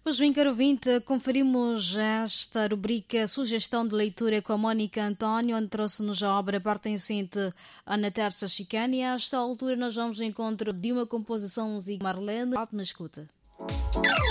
Pois bem, caro ouvinte, conferimos esta rubrica Sugestão de Leitura com a Mónica António, onde trouxe-nos a obra pertencente a Ana Terça Chicane. A esta altura nós vamos ao encontro de uma composição musical Marlene. Ótima escuta.